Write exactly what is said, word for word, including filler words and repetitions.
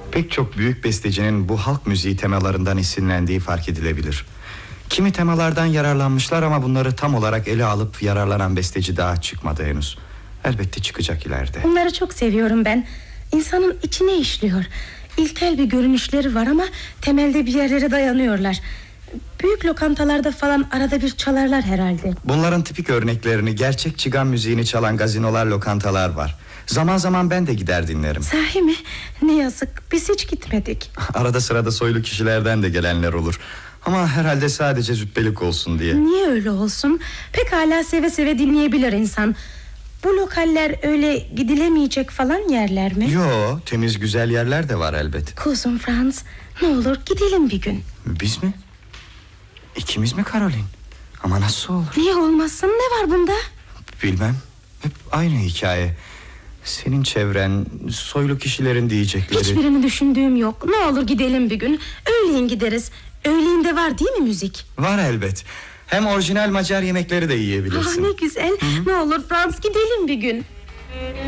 Pek çok büyük bestecinin bu halk müziği temalarından esinlendiği fark edilebilir. Kimi temalardan yararlanmışlar ama bunları tam olarak ele alıp yararlanan besteci daha çıkmadı henüz. Elbette çıkacak ileride. Bunları çok seviyorum ben. İnsanın içine işliyor. İlkel bir görünüşleri var ama temelde bir yerlere dayanıyorlar. Büyük lokantalarda falan arada bir çalarlar herhalde. Bunların tipik örneklerini gerçek çigan müziğini çalan gazinolar, lokantalar var. Zaman zaman ben de gider dinlerim. Sahi mi? Ne yazık, biz hiç gitmedik. Arada sırada soylu kişilerden de gelenler olur. Ama herhalde sadece züppelik olsun diye. Niye öyle olsun? Pekala seve seve dinleyebilir insan. Bu lokaller öyle gidilemeyecek falan yerler mi? Yo, temiz güzel yerler de var elbet. Kuzum Franz, ne olur gidelim bir gün. Biz mi? İkimiz mi Caroline? Ama nasıl olur? Niye olmasın, ne var bunda? Bilmem, hep aynı hikaye. Senin çevren, soylu kişilerin diyecekleri. Hiçbirini düşündüğüm yok. Ne olur gidelim bir gün. Öğleyin gideriz. Öğleyin var değil mi müzik? Var elbet. Hem orijinal Macar yemekleri de yiyebilirsin. Ah, ne güzel. Hı-hı. Ne olur Franz, gidelim bir gün.